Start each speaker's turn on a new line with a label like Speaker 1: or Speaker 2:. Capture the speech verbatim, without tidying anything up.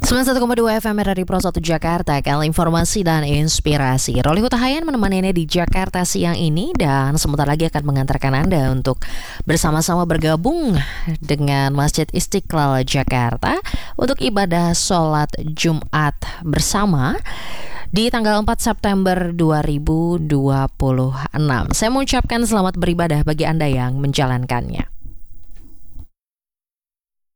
Speaker 1: sembilan puluh satu koma dua F M dari Pro satu Jakarta, kali informasi dan inspirasi. Roli Hutahayan menemani Anda di Jakarta siang ini dan sebentar lagi akan mengantarkan Anda untuk bersama-sama bergabung dengan Masjid Istiqlal Jakarta untuk ibadah sholat Jumat bersama di tanggal empat September dua ribu dua puluh enam. Saya mengucapkan selamat beribadah bagi Anda yang menjalankannya.